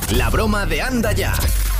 La broma de Anda Ya.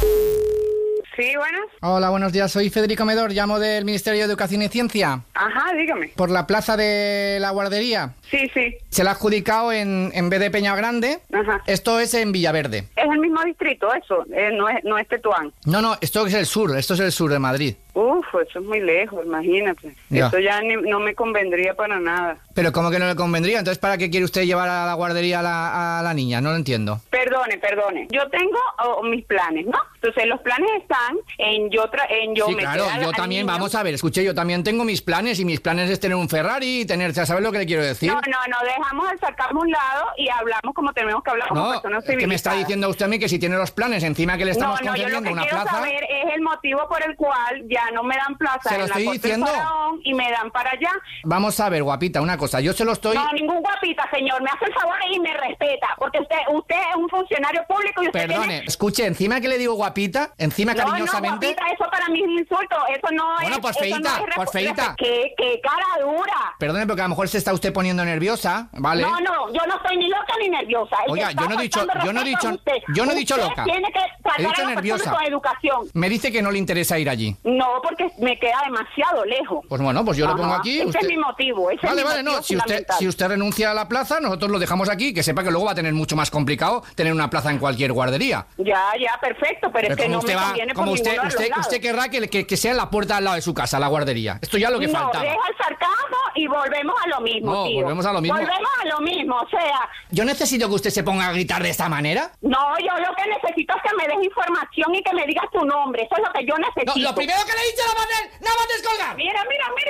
Sí, buenas. Hola, buenos días. Soy Federico Medor, llamo del Ministerio de Educación y Ciencia. Ajá, dígame. Por la plaza de la guardería. Sí, sí. Se la ha adjudicado en vez de Peña Grande. Ajá. Esto es en Villaverde. Es el mismo distrito, eso. No es Tetuán. No, esto es el sur. Esto es el sur de Madrid. Uf, eso es muy lejos, imagínate. Ya. Eso ya no me convendría para nada. Pero ¿cómo que no le convendría? Entonces, ¿para qué quiere usted llevar a la guardería a la niña? No lo entiendo. Perdone. Yo tengo mis planes, ¿no? Entonces, los planes están en yo Sí, meter claro, yo al también, niño. vamos a ver, escuche, yo también tengo mis planes y mis planes es tener un Ferrari y tener, ¿sabes lo que le quiero decir? No, dejamos de sacarme un lado y hablamos como tenemos que hablar como No, personas es que me está civilizadas. diciendo usted a mí que si tiene los planes encima que le estamos Yo lo concediendo que una quiero plaza... saber es el motivo por el cual ya no me dan plaza Se lo en la estoy Corte del diciendo. Faraón y me dan para allá. Vamos a ver, guapita, una cosa, yo se lo estoy... No, ningún guapita, señor. Me hace el favor y me respeta. Porque usted es un funcionario público y usted Perdone, escuche, encima que le digo guapita, encima cariñosamente... No, guapita, eso para mí es un insulto. Eso no es... Bueno, pues eso feíta, no es pues feíta. ¿Qué cara dura? Perdone, porque a lo mejor se está usted poniendo nerviosa, ¿vale? No, yo no estoy ni loca ni nerviosa. El Oiga, que está yo no he dicho faltando respeto es usted. yo no he dicho Usted loca. tiene que tratar He dicho a las nerviosa. personas con educación. Me dice que no le interesa ir allí. No, porque me queda demasiado lejos. Pues bueno, pues yo lo pongo aquí. Ese es mi motivo. Vale, no, si usted renuncia a la plaza, nosotros lo dejamos aquí, que sepa que luego va a tener mucho más complicado tener una plaza en cualquier guardería. Ya, perfecto, pero es que no me conviene por ninguno de los lados. Usted querrá que sea en la puerta al lado de su casa, la guardería. Esto ya es lo que faltaba. No, deja el sarcasmo y volvemos a lo mismo, No, tío. volvemos a lo mismo. Volvemos a lo mismo, o sea... ¿Yo necesito que usted se ponga a gritar de esta manera? No, yo lo que necesito es que me des información y que me digas tu nombre. Eso es lo que yo necesito. No, lo primero que le he dicho no va a descolgar. Mira,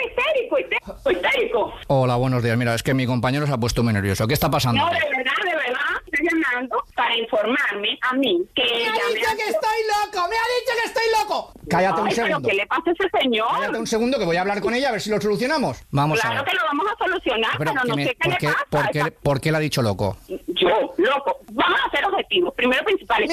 histérico. Hola, buenos días. Mira, es que mi compañero se ha puesto muy nervioso. ¿Qué está pasando? No, de verdad, estoy llamando para informarme a mí que ¡Me ha dicho que estoy loco! Cállate un segundo. ¿Pero qué le pasa a ese señor? Cállate un segundo que voy a hablar con ella a ver si lo solucionamos. Vamos a ver. Claro que lo vamos a solucionar, pero no sé qué le pasa. ¿Por qué le ha dicho loco? Yo, loco. Vamos a ser objetivos. Primero principal.